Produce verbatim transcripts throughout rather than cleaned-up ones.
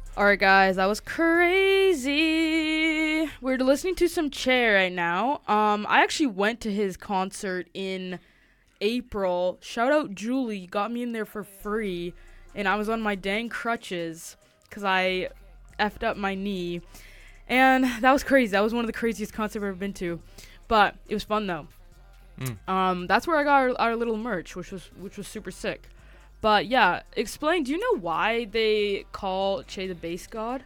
Alright, guys, that was crazy. We're listening to some Che right now. Um, I actually went to his concert in April. Shout out Julie, got me in there for free, and I was on my dang crutches because I effed up my knee. And that was crazy. That was one of the craziest concerts I've ever been to. But it was fun, though. Mm. Um, that's where I got our, our little merch, which was which was super sick. But yeah, explain. Do you know why they call Che the bass god?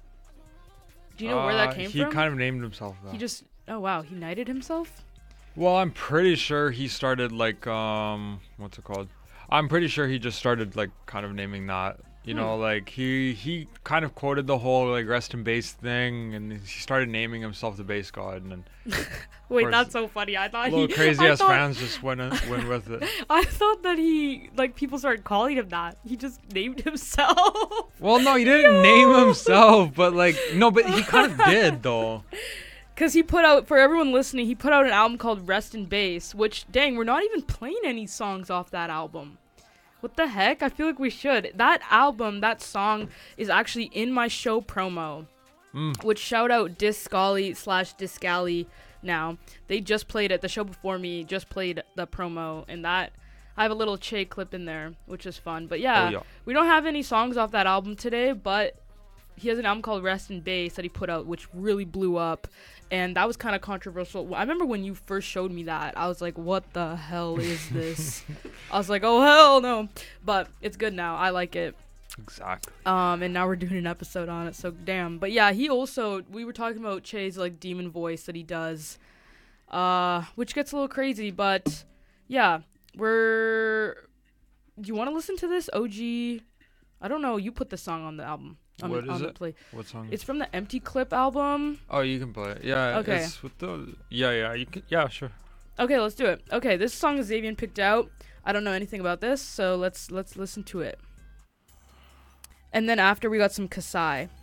Do you know uh, where that came he from? He kind of named himself that. He just. Oh wow, he knighted himself. Well, I'm pretty sure he started like um, what's it called? I'm pretty sure he just started like kind of naming that. You hmm. know, like he he kind of quoted the whole like rest in bass thing, and he started naming himself the bass god, and then. Wait, that's so funny. I thought little he crazy I ass thought, fans just went in, went with it. I thought that he like people started calling him that. He just named himself. Well, no, he didn't no. name himself, but like no, but he kind of did though. Cause he put out, for everyone listening, he put out an album called Rest in Bass, which dang, we're not even playing any songs off that album. What the heck? I feel like we should. That album, that song is actually in my show promo. Mm. Which shout out Discali slash Discali now. They just played it. The show before me just played the promo, and that I have a little Che clip in there, which is fun. But yeah, oh, yeah, we don't have any songs off that album today, but he has an album called Rest in Bass that he put out, which really blew up, and that was kind of controversial. I remember when you first showed me that, I was like, what the hell is this? I was like, oh hell no, but it's good now. I like it. Exactly. Um, and now we're doing an episode on it, so damn. But yeah, he also, we were talking about Che's like demon voice that he does, uh, which gets a little crazy, but yeah, we're, do you want to listen to this? O G, I don't know, you put the song on the album. On what the, is on it? The play. What song? It's from the Empty Clip album. Oh, you can play it. Yeah. Okay. It's with the, yeah, yeah, you can, yeah, sure. Okay, let's do it. Okay, this song is Xavier picked out. I don't know anything about this, so let's let's listen to it. And then after we got some Kasai.